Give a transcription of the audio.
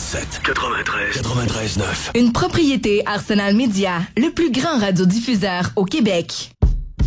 97 93 9. Une propriété Arsenal Média, le plus grand radiodiffuseur au Québec.